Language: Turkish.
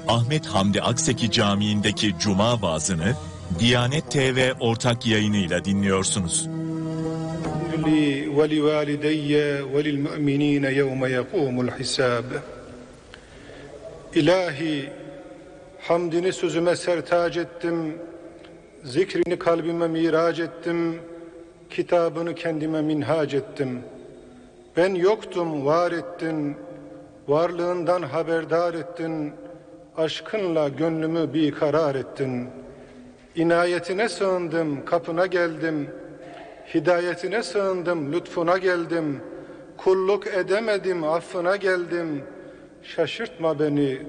Ahmet Hamdi Akseki Camii'ndeki Cuma vaazını Diyanet TV ortak yayınıyla dinliyorsunuz. Li ve li valideyye ve lil mu'minine yevme yekumul hisab. İlahi, hamdini sözüme sertac ettim, zikrini kalbime mirac ettim, kitabını kendime minhac ettim. Ben yoktum, var ettin, varlığından haberdar ettin, aşkınla gönlümü bir karar ettin. İnayetine sığındım, kapına geldim, hidayetine sığındım, lütfuna geldim, kulluk edemedim, affına geldim, şaşırtma beni,